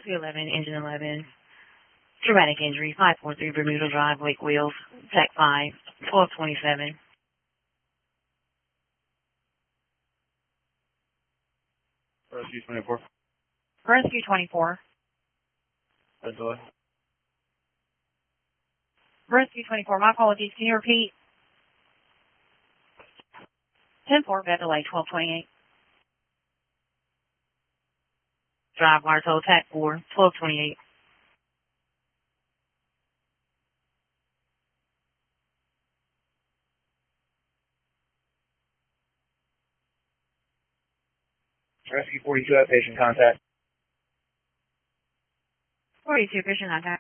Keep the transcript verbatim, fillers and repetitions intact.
Rescue eleven, Engine eleven, traumatic injury, five four three Bermuda Drive, Wake Wheels, T A C five, twelve twenty-seven. Rescue twenty-four. Rescue twenty-four. Red delay. Rescue twenty-four, my apologies, can you repeat? ten four, bed delay, twelve twenty-eight. Drive Martel, T A C four, twelve twenty-eight. Rescue forty-two, outpatient contact. forty-two, patient contact.